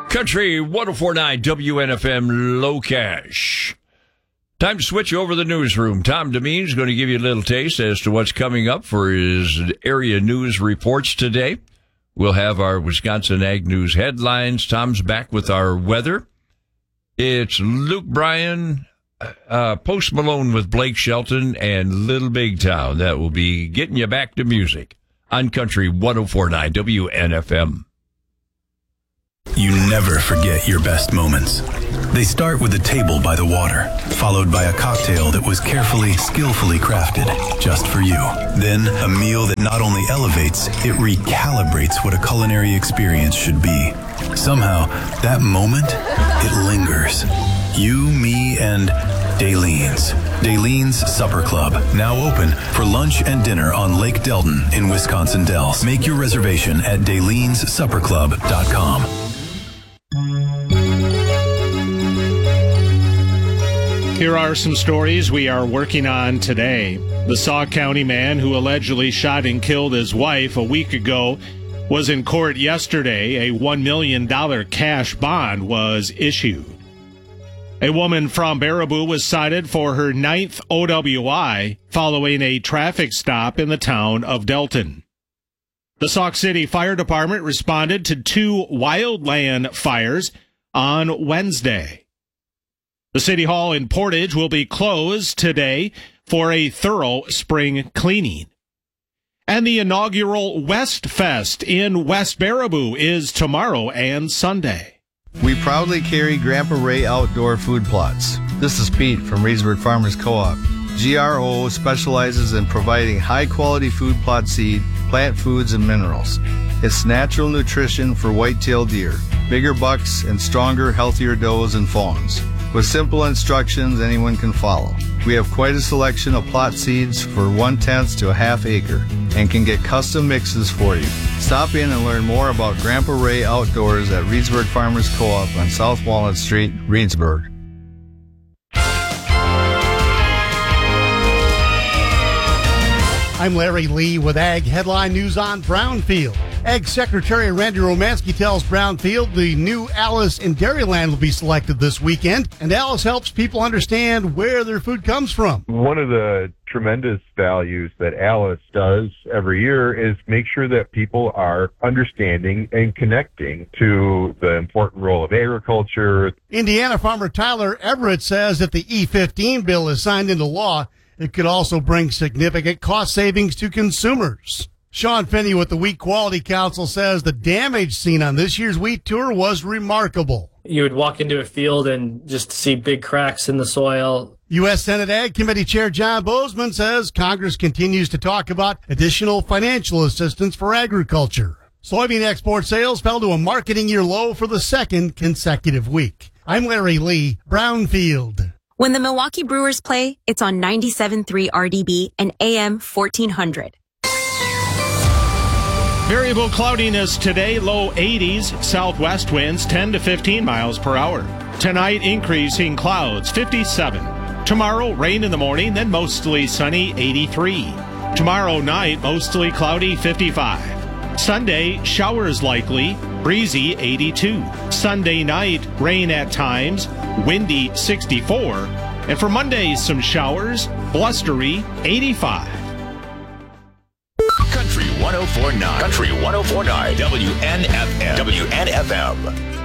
Country 104.9 WNFM Low Cash. Time to switch over the newsroom. Tom Demeen is going to give you a little taste as to what's coming up for his area news reports today. We'll have our Wisconsin Ag News headlines. Tom's back with our weather. It's Luke Bryan, Post Malone with Blake Shelton, and Little Big Town. That will be getting you back to music on Country 104.9 WNFM. You never forget your best moments. They start with a table by the water, followed by a cocktail that was carefully, skillfully crafted just for you. Then a meal that not only elevates, it recalibrates what a culinary experience should be. Somehow, that moment, it lingers. You, me, and Dalene's. Dalene's Supper Club, now open for lunch and dinner on Lake Delton in Wisconsin Dells. Make your reservation at Dalene'sSupperClub.com. Here are some stories we are working on today. The Sauk County man who allegedly shot and killed his wife a week ago was in court yesterday. A $1 million cash bond was issued. A woman from Baraboo was cited for her 9th OWI following a traffic stop in the town of Delton. The Sauk City Fire Department responded to 2 wildland fires on Wednesday. The City Hall in Portage will be closed today for a thorough spring cleaning. And the inaugural West Fest in West Baraboo is tomorrow and Sunday. We proudly carry Grandpa Ray Outdoor Food Plots. This is Pete from Reedsburg Farmers Co-op. GRO specializes in providing high-quality food plot seed, plant foods, and minerals. It's natural nutrition for white-tailed deer, bigger bucks, and stronger, healthier does and fawns. With simple instructions anyone can follow. We have quite a selection of plot seeds for 1/10 to a half acre and can get custom mixes for you. Stop in and learn more about Grandpa Ray Outdoors at Reedsburg Farmers Co-op on South Walnut Street, Reedsburg. I'm Larry Lee with Ag Headline News on Brownfield. Ag Secretary Randy Romanski tells Brownfield the new Alice in Dairyland will be selected this weekend, and Alice helps people understand where their food comes from. One of the tremendous values that Alice does every year is make sure that people are understanding and connecting to the important role of agriculture. Indiana farmer Tyler Everett says if the E15 bill is signed into law, it could also bring significant cost savings to consumers. Sean Finney with the Wheat Quality Council says the damage seen on this year's wheat tour was remarkable. You would walk into a field and just see big cracks in the soil. U.S. Senate Ag Committee Chair John Bozeman says Congress continues to talk about additional financial assistance for agriculture. Soybean export sales fell to a marketing year low for the second consecutive week. I'm Larry Lee, Brownfield. When the Milwaukee Brewers play, it's on 97.3 RDB and AM 1400. Variable cloudiness today, low 80s, southwest winds 10 to 15 miles per hour. Tonight, increasing clouds, 57. Tomorrow, rain in the morning, then mostly sunny, 83. Tomorrow night, mostly cloudy, 55. Sunday, showers likely, breezy, 82. Sunday night, rain at times, windy, 64. And for Monday, some showers, blustery, 85. Country 104.9. Country 104.9. WNFM. WNFM.